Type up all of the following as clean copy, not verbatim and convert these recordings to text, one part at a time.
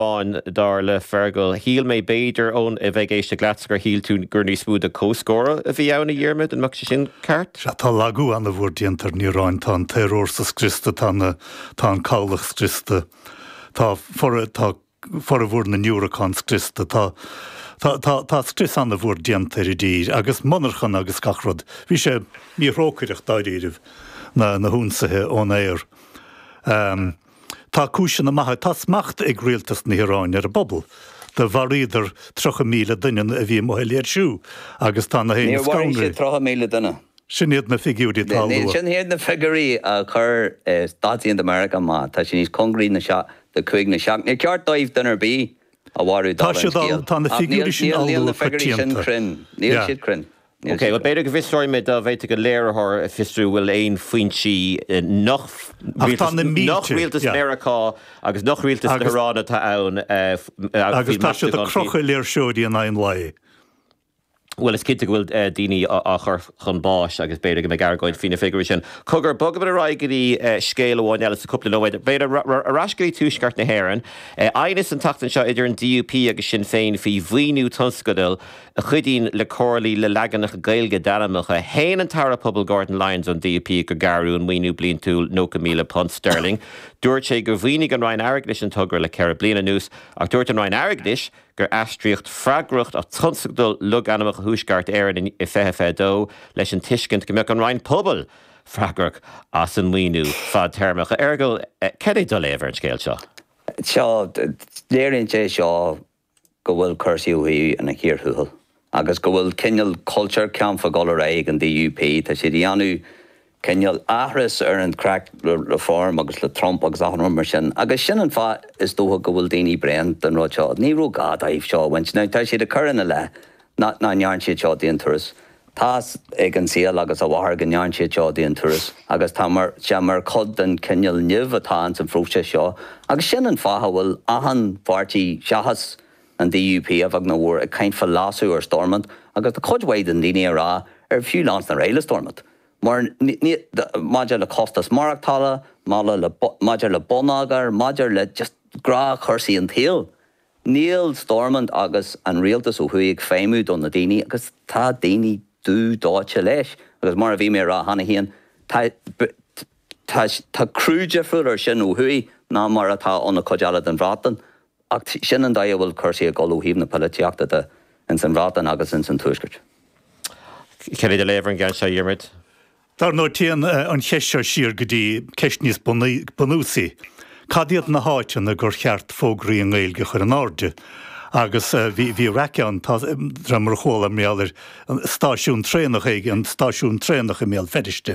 Báin dar le Fergal híl mé béidir ón a bheith éiste glascar híl tú gurní smúd a cóscóra a bhí anna dhearmid an mac sin cart? Se tá lagú anna bhór díantar níráin tá an terrórsas Christa tá an cáilachs Christa tá for a bhór na Neurocons Christa tá scris anna bhór díantar I dír agus monarchan agus gachrod. Bhí sé mírócaireach dáiríh na húnsathe ón éir. Tá cúise na maithe tá smacht ag rialtas na Híráin ar a bobbal. De bharíidir 3,000 duine a bhí mohéléir siú agus tá na héana scaunraí. 3,000 duine. Sinnéad na figurí tá lua. Sin héad na figurí a chur Státíon d'America má, tá sin níos congraí na de chuig na seach. Ní ceart daibh dunar bí a bharú tá na figurí sin na figurí sin crin. Níl siad crin. Ok, well beidir go bhistóir me da bheith go léirthir a fistrú bhfuil éon faointí nach rialtas America agus nach rialtas na Hrána tá ann agus tá siad a crocha léir seoí an aon lai. Well, is cinnte bhfuil daoine a chur chun báis agus beidir go me gargóin fina figurí sin. Cogur bogad a ráigeí scéal amháin eile sa cúpla nóid. Beidir aráscaí túisceart na hÉireann. Aithnis an tachtain seo idir an DUP agus sin féin fhí bhuiinú tonscadal a chudín le cóirlaí le leganach gailge danamacha. Héin an tara Pobal Gordon Lyons an DUP go garú an bhuiinú blin túl 9,000 pond sterling. Dúirt sé gur bhuinig an Ryan Aragnis an tugur le ceir bliana nús, ach dúirt an Ryan Aragnis gur astrucht fragracht a tonscadal lug anamach a húsgart éireann I fethe dó leis an tuiscint go mbeadh an Ryan Pobal fragrach as an bhuiinú fad termach. Ergal, ced é dul éibhar an scéal seo? Seo, léironn sé seo go bhfuil cursaíoí an a chéirthúil. Agus go bhfuil cineal culture camfa golar éig an DUP, tá sé dhéanú cineal áthras an crack reform agus le Trump agus an mar sin. Agus sin an fa is dótha go bhfuil daoine brand an ráid seo. Ní ró gad aibh seo, waint ná tá siad a churanna le, ná nearn siad seo daon turas. Tás ag an síal agus a bhahar go nearn siad seo daon turas. Agus tá mar cod an cineal nimh atá an san frúise seo. Agus sin an fa bhfuil ahan partí seachas an DUP a bhag na bhór a caint fa lású ar stormant, agus the codwaid an daoine rá fiú lás na réile stormant. Mar maidir le costas marachtála, maidir le bonagar, maidir le just gra chusaí an tail. Níl stormant agus an rialtas ó chuig féimú don na daoine, agus tá daoine dú dáte leis, agus mar a bhí mé rá hana hían, tá crúide fuil ar sin ó chuig ná mar atá anna codeala den bhrátan. Ach sin an daia bhfuil cursaí a gáilú híomh na políteachta in san bhrátan agus in san tuaisceart. Ceir de léibhar an gceann seo dhearmid? Dar nó tíon an cheisio siar go dtí ceisníos bunúsaí. Cadíad na háiteann a gur cheart fógraí an Gaeilge chuir an áde. Agus bhí raceann dra mar chóla méallir stáisiún trénach ag an stáisiún trénach a méal fediste.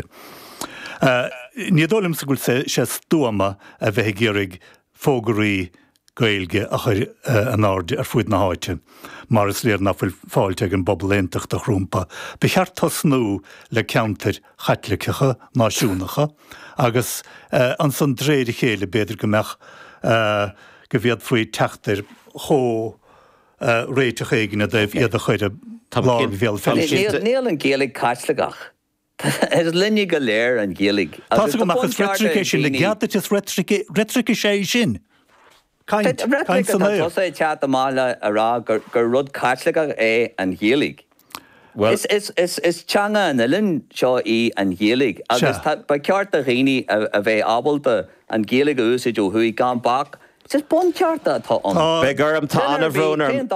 Ní dólim sa gúil sé stúama a bheith géirigh fógraí Gaeilge a chuir an áde ar fuid na háite. Mar is léir na bhfuil fáilte ag an bobbal éintach do chrúmpa. Ba cheart tá snú le ceantar chatlachacha náisiúnacha, agus an san dréir chéile beidir go meach go bhíad faoi teachtar chó réiteach éigen a daobh iad a chuir a lág bhéal fellisiúnta. Níl an Gaeilge caitlagach. Es linne go léir an Gaeilge. Tá go machchas retrice sin le geadta is retrice sé sin. Caint san éir. Tá teat amála a rá gur rud caitlagach é an Gaeilge. Well, is teanga an ilinn seo í an Gaeilge. Agus ba ceart a riine a bheith ábalta an Gaeilge úsid ó thuí gan bach. Is bon cearta tá an. Begarm tá anna bhrónar.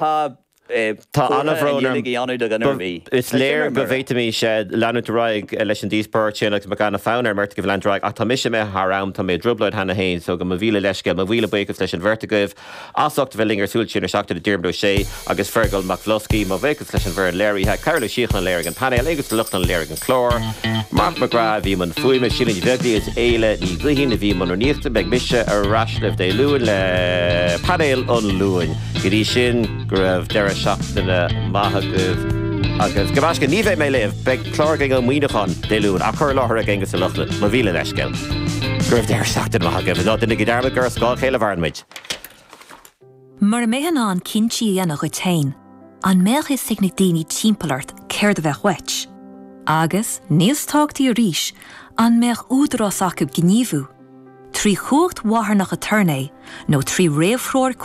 Tá anna bhrónar. Is léir go bhhéitimí sé leanúta raig leis an díospóir sinach me ganna fánar mert go bhlean raig ach tá mise me thrám tá mé drublaid hena hain so go mo bhíle leisceil mo bhíle buchas leis an vertigah asocht bheith lingar súil sin ar seachta de Diarmid Ó Sé agus Fergal McFlosky mo bhhéchas leis an bhar léirithe Carla Síochan léir an panel agus lucht an léir an chlór Mark McGrath bhí man fuime sin in bheagdí is éile ní gluhína bhí man orníochta beag mise ar raslih de luúin le panel an luúin gurí sin go raibh deire seachtainna maithagah agus go bhaisce ní bheith mé léamh beag chlár go muoinechan de luúin a chur láthir a ggéangas a luchla mo bhíle leisceil. Gurh deir seachtain maithagah ná duine go dearmid gur scáil chéile bharnmid. Mar a méhan an cinntíí dhéanach go tain, an méach is signig daoine timpplaart céir a bheith weit. Agus, níos táchtaí a ríis, an méach údarás acu gníomhú. trí chuacht wathair nach a turné, nó trí réamhthróir